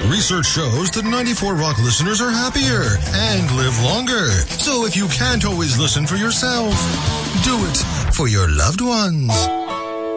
Research shows that 94 Rock listeners are happier and live longer. So if you can't always listen for yourself, do it for your loved ones.